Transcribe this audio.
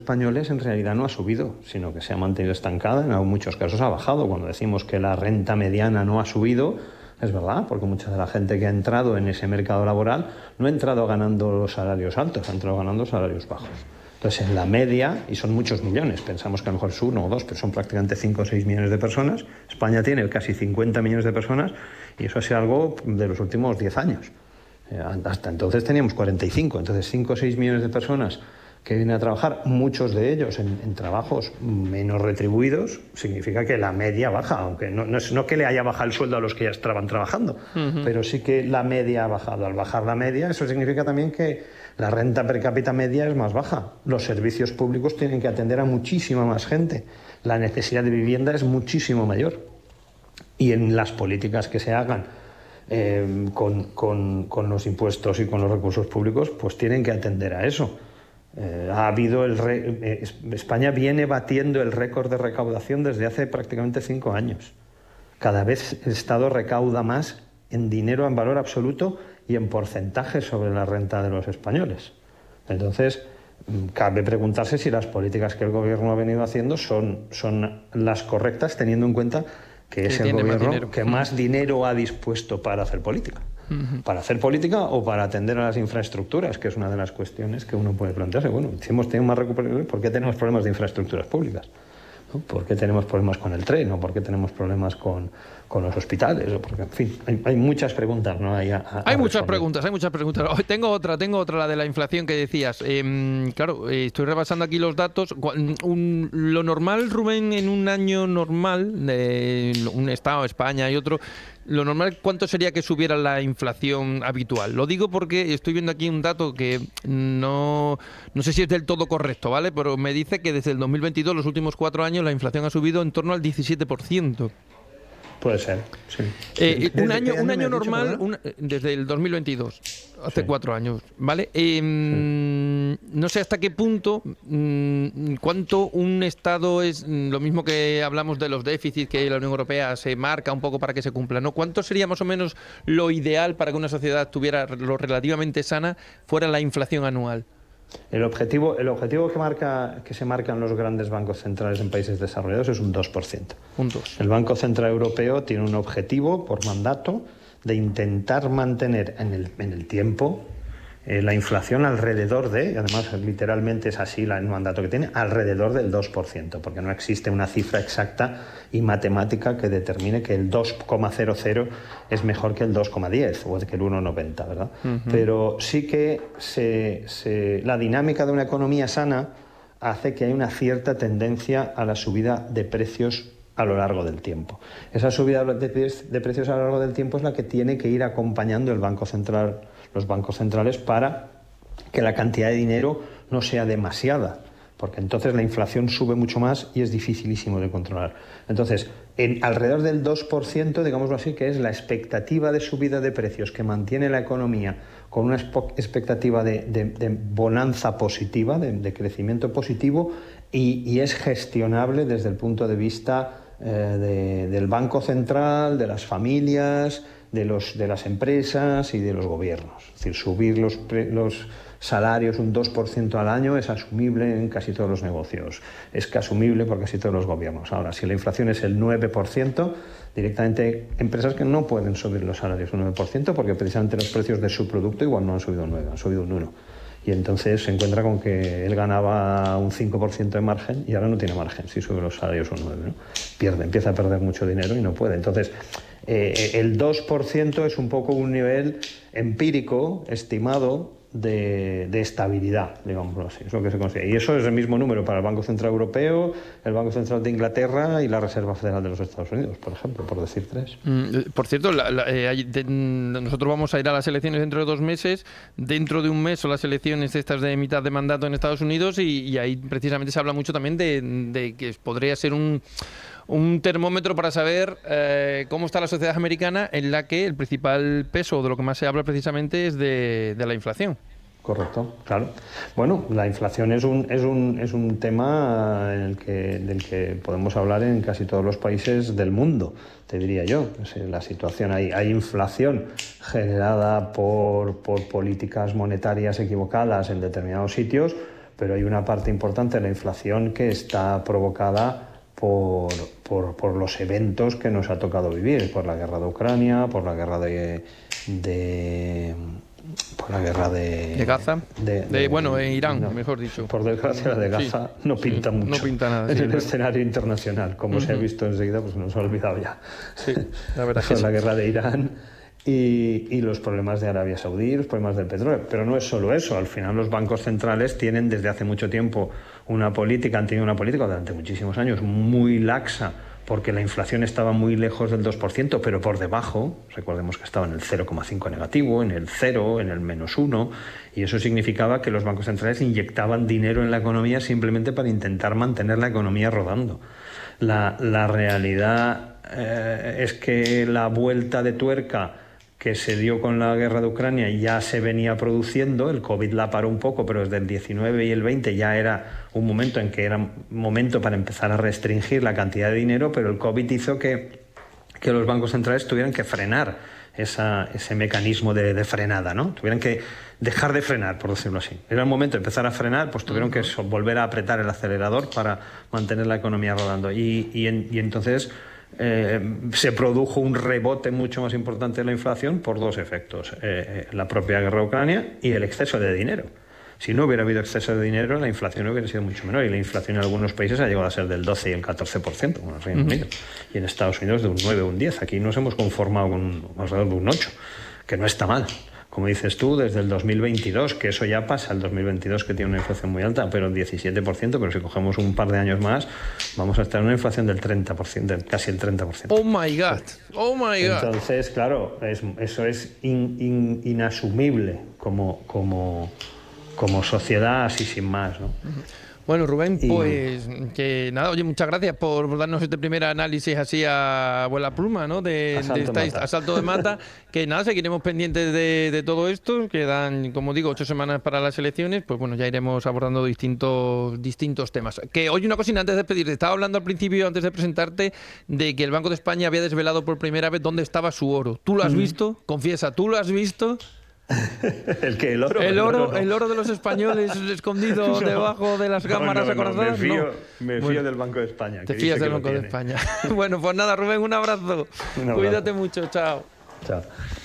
españoles en realidad no ha subido, sino que se ha mantenido estancada, en muchos casos ha bajado. Cuando decimos que la renta mediana no ha subido, es verdad, porque mucha de la gente que ha entrado en ese mercado laboral no ha entrado ganando salarios altos, ha entrado ganando salarios bajos. Entonces, en la media, y son muchos millones, pensamos que a lo mejor es 1 o 2, pero son prácticamente 5 o 6 millones de personas. España tiene casi 50 millones de personas y eso ha sido algo de los últimos 10 años. Hasta entonces teníamos 45, entonces 5 o 6 millones de personas que vienen a trabajar, muchos de ellos en trabajos menos retribuidos, significa que la media baja, aunque no que le haya bajado el sueldo a los que ya estaban trabajando, pero sí que la media ha bajado. Al bajar la media, eso significa también que la renta per cápita media es más baja. Los servicios públicos tienen que atender a muchísima más gente. La necesidad de vivienda es muchísimo mayor. Y en las políticas que se hagan con los impuestos y con los recursos públicos, pues tienen que atender a eso. España viene batiendo el récord de recaudación desde hace prácticamente 5 años. Cada vez el Estado recauda más en dinero, en valor absoluto y en porcentaje sobre la renta de los españoles. Entonces, cabe preguntarse si las políticas que el gobierno ha venido haciendo son las correctas, teniendo en cuenta que es el gobierno que más dinero ha dispuesto para hacer política. Para hacer política o para atender a las infraestructuras, que es una de las cuestiones que uno puede plantearse. Bueno, si hemos tenido más recuperación, ¿por qué tenemos problemas de infraestructuras públicas? ¿No? ¿Por qué tenemos problemas con el tren? ¿O por qué tenemos problemas con los hospitales? ¿O porque, en fin, hay muchas preguntas, ¿no? Hay muchas preguntas. Oh, tengo otra, la de la inflación que decías. Claro, estoy repasando aquí los datos. Lo normal, Rubén, en un año normal, de un Estado, España y otro, lo normal, ¿cuánto sería que subiera la inflación habitual? Lo digo porque estoy viendo aquí un dato que no sé si es del todo correcto, ¿vale? Pero me dice que desde el 2022, los últimos 4 años, la inflación ha subido en torno al 17%. Puede ser, sí. Un año normal, desde el 2022, hace 4 años, ¿vale? No sé hasta qué punto, cuánto un Estado es, lo mismo que hablamos de los déficits que la Unión Europea se marca un poco para que se cumplan, ¿no? ¿Cuánto sería más o menos lo ideal para que una sociedad tuviera lo relativamente sana fuera la inflación anual? El objetivo que se marcan los grandes bancos centrales en países desarrollados es un 2%. Un 2. El Banco Central Europeo tiene un objetivo por mandato de intentar mantener en el tiempo la inflación alrededor de, y además literalmente es así el mandato que tiene, alrededor del 2%, porque no existe una cifra exacta y matemática que determine que el 2,00 es mejor que el 2,10 o que el 1,90, ¿verdad? Pero sí que la dinámica de una economía sana hace que haya una cierta tendencia a la subida de precios a lo largo del tiempo. Esa subida de precios a lo largo del tiempo es la que tiene que ir acompañando los bancos centrales para que la cantidad de dinero no sea demasiada, porque entonces la inflación sube mucho más y es dificilísimo de controlar. Entonces, alrededor del 2%, digámoslo así, que es la expectativa de subida de precios que mantiene la economía con una expectativa de bonanza positiva, de crecimiento positivo, y es gestionable desde el punto de vista del Banco Central, de las familias, de las empresas y de los gobiernos. Es decir, subir los salarios un 2% al año es asumible en casi todos los negocios, es asumible por casi todos los gobiernos. Ahora, si la inflación es el 9%, directamente empresas que no pueden subir los salarios un 9% porque precisamente los precios de su producto igual no han subido un 9, han subido un 1. Y entonces se encuentra con que él ganaba un 5% de margen y ahora no tiene margen si sube los salarios un 9, ¿no? Empieza a perder mucho dinero y no puede. Entonces, el 2% es un poco un nivel empírico estimado de estabilidad, digámoslo así, es lo que se consigue. Y eso es el mismo número para el Banco Central Europeo, el Banco Central de Inglaterra y la Reserva Federal de los Estados Unidos, por ejemplo, por decir 3. Por cierto, nosotros vamos a ir a las elecciones dentro de 2 meses. Dentro de un mes son las elecciones estas de mitad de mandato en Estados Unidos y ahí precisamente se habla mucho también de que podría ser un termómetro para saber cómo está la sociedad americana, en la que el principal peso de lo que más se habla precisamente es de la inflación. Correcto, claro. Bueno, la inflación es un tema del que podemos hablar en casi todos los países del mundo, te diría yo. La situación, hay inflación generada por políticas monetarias equivocadas en determinados sitios, pero hay una parte importante de la inflación que está provocada por los eventos que nos ha tocado vivir, por la guerra de Ucrania, por la guerra de Gaza, en Irán, no, mejor dicho. Por desgracia, la de Gaza no pinta mucho. No pinta nada. En el escenario internacional, como se ha visto enseguida, pues nos ha olvidado ya. Sí, la verdad que la guerra de Irán y los problemas de Arabia Saudí, los problemas del petróleo. Pero no es solo eso. Al final, los bancos centrales tienen desde hace mucho tiempo han tenido una política durante muchísimos años muy laxa, porque la inflación estaba muy lejos del 2%, pero por debajo. Recordemos que estaba en el 0,5 negativo, en el 0, en el -1, y eso significaba que los bancos centrales inyectaban dinero en la economía simplemente para intentar mantener la economía rodando. La realidad es que la vuelta de tuerca que se dio con la guerra de Ucrania ya se venía produciendo. El COVID la paró un poco, pero desde el 19 y el 20 ya era un momento en que era momento para empezar a restringir la cantidad de dinero, pero el COVID hizo que los bancos centrales tuvieran que frenar ese mecanismo de frenada, ¿no? Tuvieran que dejar de frenar, por decirlo así. Era el momento de empezar a frenar, pues tuvieron que volver a apretar el acelerador para mantener la economía rodando. Y entonces se produjo un rebote mucho más importante de la inflación por dos efectos: la propia guerra de Ucrania y el exceso de dinero. Si no hubiera habido exceso de dinero, la inflación hubiera sido mucho menor, y la inflación en algunos países ha llegado a ser del 12 y el 14%, como en el Reino Unido, y en Estados Unidos de un 9 o un 10. Aquí nos hemos conformado con alrededor de un 8, que no está mal. Como dices tú, desde el 2022, que eso ya pasa, el 2022 que tiene una inflación muy alta, pero el 17%, pero si cogemos un par de años más, vamos a estar en una inflación del 30%, casi el 30%. ¡Oh, my God! ¡Oh, my God! Entonces, claro, eso es inasumible como sociedad, así sin más, ¿no? Bueno, Rubén, pues que nada, oye, muchas gracias por darnos este primer análisis así a vuela pluma, ¿no? De salto de mata. Que nada, seguiremos pendientes de todo esto. Quedan, como digo, 8 semanas para las elecciones. Pues bueno, ya iremos abordando distintos temas. Que oye, una cosita antes de despedirte. Estaba hablando al principio, antes de presentarte, de que el Banco de España había desvelado por primera vez dónde estaba su oro. ¿Tú lo has visto? Confiesa, ¿tú lo has visto? ¿El oro? El oro de los españoles escondido debajo de las cámaras acorazadas. Me fío del Banco de España. Te fías del Banco de España. Bueno, pues nada, Rubén, un abrazo. Cuídate mucho, chao. Chao.